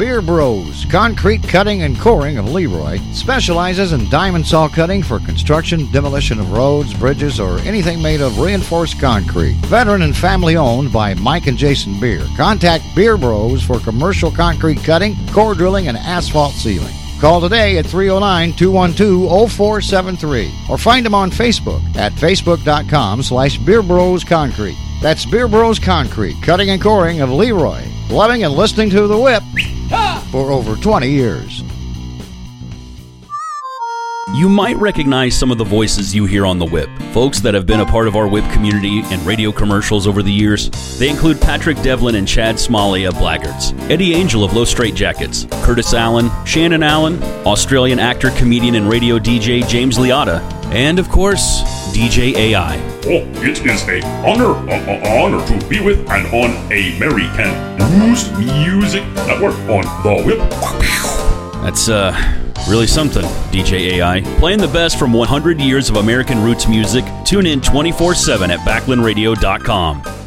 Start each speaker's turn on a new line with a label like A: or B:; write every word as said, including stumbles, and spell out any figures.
A: Beer Bros, concrete cutting and coring of Leroy, specializes in diamond saw cutting for construction, demolition of roads, bridges, or anything made of reinforced concrete. Veteran and family owned by Mike and Jason Beer. Contact Beer Bros for commercial concrete cutting, core drilling, and asphalt sealing. Call today at three oh nine, two one two, oh four seven three or find them on Facebook at facebook.com slash Beer Bros Concrete. That's Beer Bros Concrete, cutting and coring of Leroy. Loving and listening to The Whip for over twenty years.
B: You might recognize some of the voices you hear on The Whip, folks that have been a part of our Whip community and radio commercials over the years. They include Patrick Devlin and Chad Smalley of Blaggards, Eddie Angel of Low Straight Jackets, Curtis Allen, Shannon Allen, Australian actor, comedian, and radio D J James Liotta, and, of course, D J A I.
C: Oh, it is a honor, a, honor to be with and on American Blues Music Network on The Whip.
B: That's, uh... really something, D J A I. Playing the best from one hundred years of American roots music. Tune in twenty-four seven at Backlund Radio dot com.